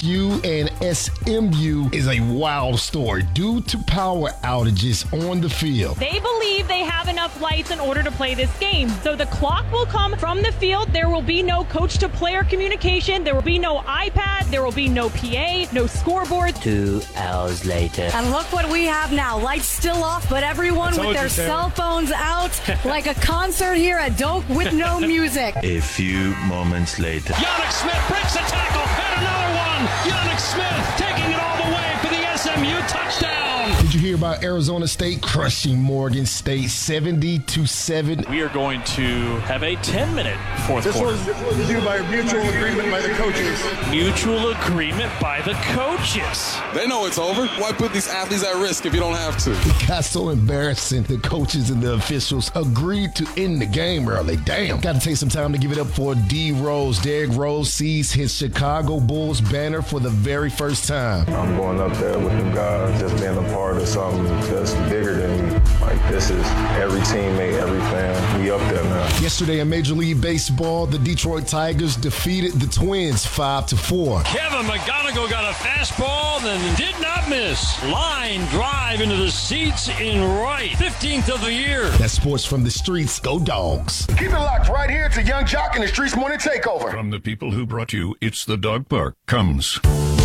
LSU and SMU is a wild story due to power outages on the field. They believe they have enough lights in order to play this game. So the clock will come from the field. There will be no coach-to-player communication. There will be no iPad. There will be no PA, no scoreboard. 2 hours later. And look what we have now. Lights still off, but everyone with their cell phones out like a concert here at Doak with no music. A few moments later. Yannick Smith breaks a tackle and another one. Yannick Smith taking it all the way for the SMU touchdown. Did you hear about Arizona State crushing Morgan State 70-7? We are going to have a 10-minute fourth quarter. This was due by mutual agreement by the coaches. Mutual agreement by the coaches. They know it's over. Why put these athletes at risk if you don't have to? It got so embarrassing. The coaches and the officials agreed to end the game early. Damn. Got to take some time to give it up for D. Rose. Derrick Rose sees his Chicago Bulls banner for the very first time. I'm going up there with them guys, just being a part of something that's bigger than me. Like, this is every teammate, every fan. We up there now. Yesterday in Major League Baseball, the Detroit Tigers defeated the Twins 5-4. Kevin McGonigal got a fastball and did not miss. Line drive into the seats in right. 15th of the year. That's sports from the streets. Go Dogs. Keep it locked right here to Young Jock and the Streets Morning Takeover. From the people who brought you It's the Dog Park comes